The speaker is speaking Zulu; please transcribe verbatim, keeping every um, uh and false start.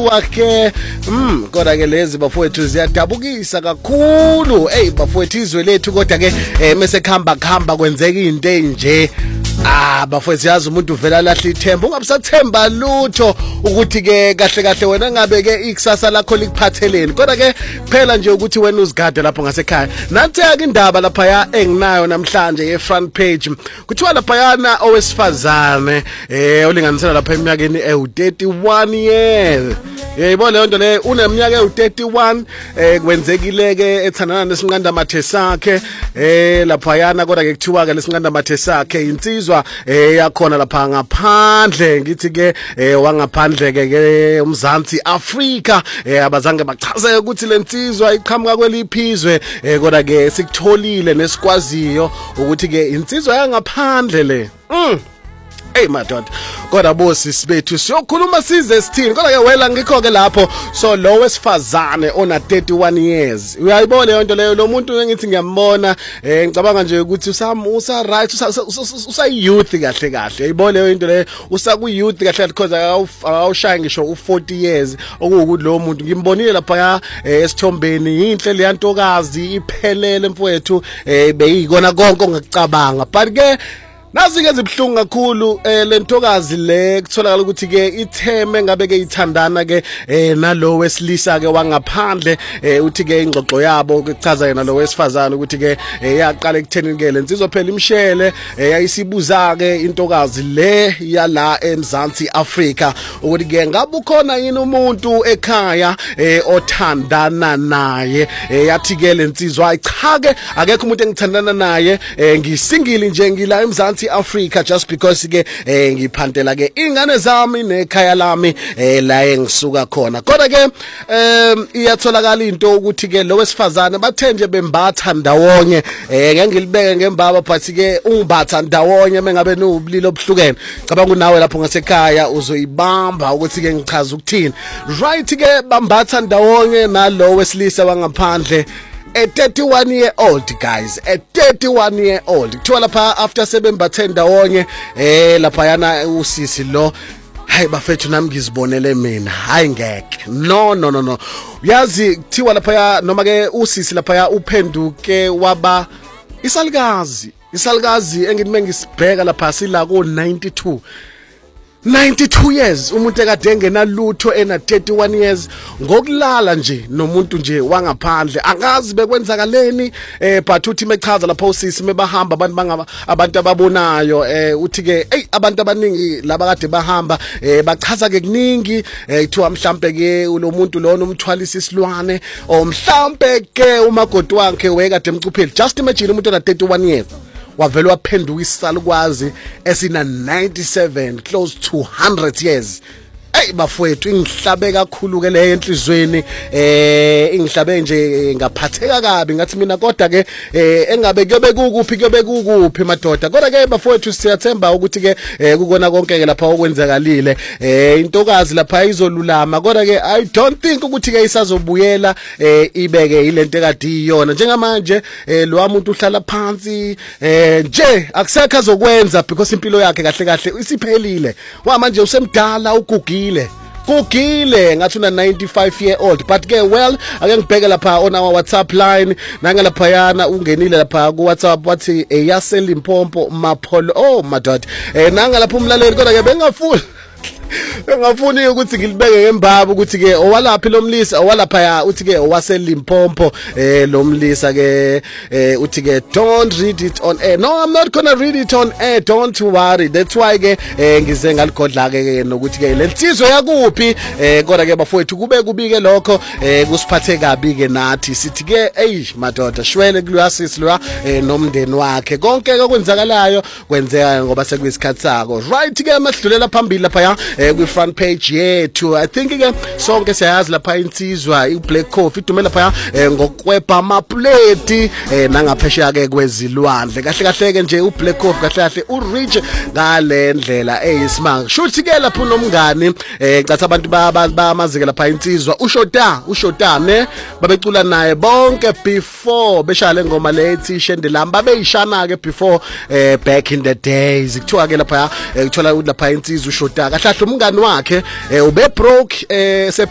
kuthiwa ke mm kodwa ke lezi bafowethu ziyadabukisa kakhulu. Hey bafowethu izwe lethu kodwa ke mase khamba khamba kwenzeka into enje. Ah bafowethu yazi umuntu uvela lahla ithemba ungabusathemba lutho ukuthi ke kahle kahle wena ngabe ke ikusasa lakho likuphatheleni kodwa ke phela nje ukuthi wena uzigade lapho ngasekhaya. Nathi ke indaba lapha ya enginayo namhlanje ye front page kuthiwa lapha yana owesifazane eh olinganisela lapha eminyakeni ewu thirty-one years. Yebo leyo nto le uneminyaka ewu thirty-one eh kwenzekile ke ethandana nesinqanda mathe sakhe eh lapha yana kodwa ke kuthiwa ke lesinqanda mathe sakhe insizwa eh yakhona lapha ngaphandle ngithi ke wangaphandle ke uMzansi Afrika eh abazange bachaze ukuthi lensizwa iqhamuka kweliphizwe eh kodwa ke sikutholile nesikwaziyo ukuthi ke insizwa yangaphandle le mm hey madoda kodwa bosi sibethu siyokhuluma size sithini kodwa ke wela ngikho ke lapho so lo wesifazane ona thirty-one years uyayibona leyo nto leyo lo muntu ngithi ngiyambona eh ngicabanga nje ukuthi usam usa right usa youth kahle kahle uyayibona leyo into leyo usa ku youth kahle because awushaya ngisho u forty years okuwukuthi lo muntu ngimbonile lapha esithombeni inhle le yantokazi iphelele mfowethu eh beyikona konke ongakucabanga but ke nazi ke zibhlungu kakhulu lentokazi le kutholakala ukuthi ke itheme ngabe ke ithandana ke nalo wesilisa ke wangaphandle uthi ke ingxoxo yabo kuchaza yena lo wesifazane ukuthi ke yaqala ekutheni ke lensizwa phela imshele yayisibuza ke intokazi le yala eMzansi Afrika ukuthi ke ngabe ukhona yini umuntu ekhaya othandana naye yathi ke lensizwa cha ke akekho umuntu engithandana naye ngisingile nje ngila eMzansi Africa just because ke eh ngiphantela ke ingane zami nekhaya lami eh la engisuka khona kodwa ke em iyatholakala into ukuthi ke lo wesifazane bathe nje bembatha ndawonye eh ngeke ngilibeke ngembaba but ke ungibatha ndawonye mengabe nobulilo obuhlukene cabanga unawe lapho ngasekhaya uzoyibamba ukuthi ke ngichaza ukuthini right ke bambatha ndawonye nalo wesilisa wangaphandle a thirty-one year old guys a thirty-one year old kuthiwa lapha after sebembathe ndawonye eh lapha yana usisi lo hayi bafethu nami ngizibonele mina hayi ngeke no no no no yazi kuthiwa lapha noma ke usisi lapha uphenduke waba isalukazi isalukazi engitime ngisibheka lapha sila ku ninety-two ninety-two years umuntu ekade engenalutho ena thirty-one years ngokulala nje nomuntu nje wangaphandle angazi bekwenzakaleni eh but uthi mechaza lapha usisi mebahamba abantu bangaba abantu ababonayo eh uthi ke hey abantu abaningi laba kade bahamba eh bachaza ke kuningi eh ithiwa mhlambe ke lo muntu lona umthwalisa isilwane o mhlambe ke umagodi wakhe wekade emcupheli just imagine umuntu ona thirty-one years wavela waphenduka isalukwazi esina ninety-seven close to one hundred years. Hey bafowethu ingihlabe kakhulu ke le enhlizweni eh ingihlabe nje ngaphatheka kabi ngathi mina kodwa ke engabe kuyobe kukuphi kuyobe kukuphi madoda kodwa ke bafowethu siyathemba ukuthi ke kukona konke ke lapha okwenzakalile eh intokazi lapha izolulama kodwa ke I don't think ukuthi ke isazobuyela ibeke ilento ekade iyona njengamanje lo wamuntu uhlala phansi nje akusekho azokwenza because impilo yakhe kahle kahle isiphelile wa manje usemdala ugugile kugile ngathi una ninety-five year old but ke well ake ngibheke lapha on our WhatsApp line nanga lapha yana ungenile lapha ku WhatsApp wathi eyaseli impompo mapholo oh madod eh nanga lapha umlaleli kodwa ke bengafuni engafuni ukuthi ngilibeke ngembaba ukuthi ke owalaphi lomlisa owalapha ya uthi ke owaselimpompo eh lomlisa ke eh uthi ke don't read it on air no I'm not gonna read it on air don't worry that's why ke ngize ngaligodla ke nokuthi ke lensizwe yakuphi eh kodwa ke bafowethu kube kubike lokho eh kusiphathe kabi ke nathi sithi ke hey madoda shwele kuyasisi lo nomndeni wakhe konke okwenzakalayo kwenzeka ngoba sekuyisikhathi sako right ke amadlulela phambili lapha ya ku front page yethu I think ke sonke siyazi lapha insizwa iBlack Coffee idumela lapha ngokweba amaplate nangaphesheya ke kwezilwandle kahle kahle ke nje uBlack Coffee kahle kahle ureach ngale ndlela eyisimanga shuthi ke lapha unomngani ecatha abantu bamazike lapha insizwa uShota uShotane babecula naye bonke before beshale ngoma lethi Shendelamba beyishana ke before back in the days kuthiwa ke lapha kuthola lapha insizwa uShota kahle umngani wakhe ube broke